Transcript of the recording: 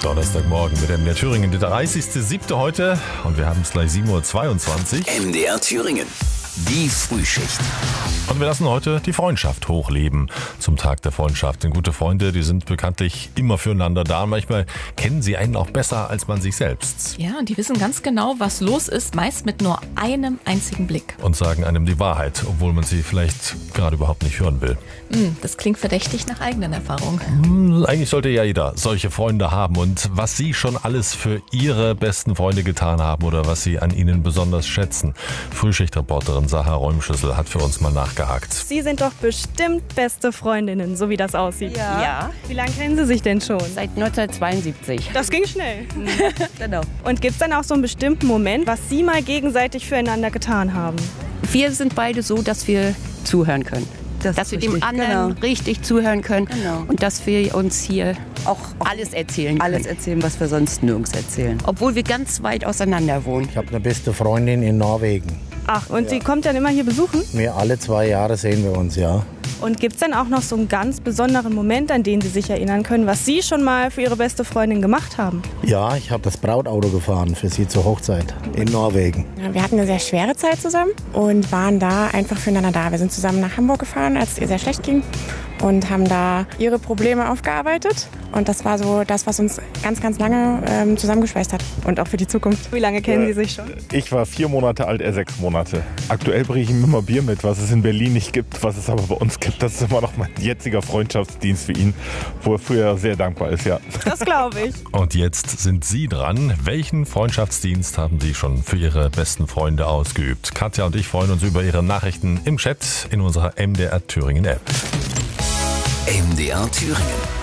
Donnerstagmorgen mit MDR Thüringen, der 30.07. heute und wir haben es gleich 7.22 Uhr. MDR Thüringen, die Frühschicht. Und wir lassen heute die Freundschaft hochleben zum Tag der Freundschaft. Denn gute Freunde, die sind bekanntlich immer füreinander da. Und manchmal kennen sie einen auch besser als man sich selbst. Ja, und die wissen ganz genau, was los ist, meist mit nur einem einzigen Blick. Und sagen einem die Wahrheit, obwohl man sie vielleicht gerade überhaupt nicht hören will. Das klingt verdächtig nach eigenen Erfahrungen. Eigentlich sollte ja jeder solche Freunde haben. Und was sie schon alles für ihre besten Freunde getan haben oder was sie an ihnen besonders schätzen. Frühschichtreporterin Sahar Räumschüssel hat für uns mal nachgehakt. Sie sind doch bestimmt beste Freundinnen, so wie das aussieht. Ja. Wie lange kennen Sie sich denn schon? Seit 1972. Das ging schnell. Genau. Und gibt es dann auch so einen bestimmten Moment, was Sie mal gegenseitig füreinander getan haben? Wir sind beide so, dass wir zuhören können. Dass wir dem anderen richtig zuhören können und dass wir uns hier auch alles erzählen können. Alles erzählen, was wir sonst nirgends erzählen. Obwohl wir ganz weit auseinander wohnen. Ich habe eine beste Freundin in Norwegen. Ach, und sie kommt dann immer hier besuchen? Alle 2 Jahre sehen wir uns, ja. Und gibt es dann auch noch so einen ganz besonderen Moment, an den Sie sich erinnern können, was Sie schon mal für Ihre beste Freundin gemacht haben? Ja, ich habe das Brautauto gefahren für sie zur Hochzeit in Norwegen. Ja, wir hatten eine sehr schwere Zeit zusammen und waren da einfach füreinander da. Wir sind zusammen nach Hamburg gefahren, als es ihr sehr schlecht ging und haben da ihre Probleme aufgearbeitet. Und das war so das, was uns ganz, ganz lange zusammengeschweißt hat und auch für die Zukunft. Wie lange kennen Sie sich schon? Ich war 4 Monate alt, er 6 Monate. Aktuell bringe ich ihm immer Bier mit, was es in Berlin nicht gibt, was es aber bei uns gibt. Das ist immer noch mein jetziger Freundschaftsdienst für ihn, wo er früher sehr dankbar ist, ja. Das glaube ich. Und jetzt sind Sie dran. Welchen Freundschaftsdienst haben Sie schon für Ihre besten Freunde ausgeübt? Katja und ich freuen uns über Ihre Nachrichten im Chat in unserer MDR Thüringen App. MDR Thüringen.